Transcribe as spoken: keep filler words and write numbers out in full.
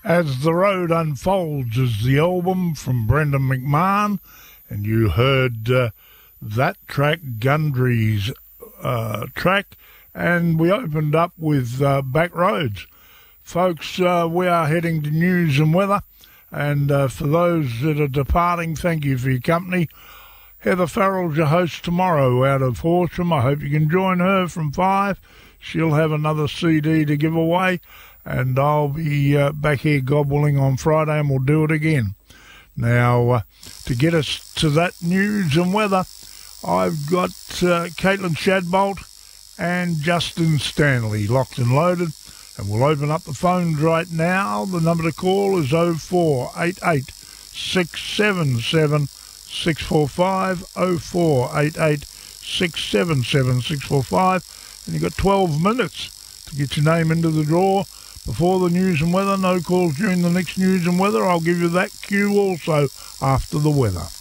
As the Road Unfolds is the album from Brendan McMahon, and you heard uh, that track, Gundry's uh, track, and we opened up with uh, Back Roads. Folks, uh, we are heading to news and weather, and uh, for those that are departing, thank you for your company. Heather Farrell's your host tomorrow out of Horsham. I hope you can join her from five. She'll have another C D to give away, and I'll be uh, back here gobbling on Friday, and we'll do it again. Now, uh, to get us to that news and weather, I've got uh, Caitlin Shadbolt and Justin Stanley locked and loaded, and we'll open up the phones right now. The number to call is oh four eight eight, six seven seven, six four five, oh four eight eight, six seven seven, six four five, and you've got twelve minutes to get your name into the draw before the news and weather. No calls during the next news and weather. I'll give you that cue also after the weather.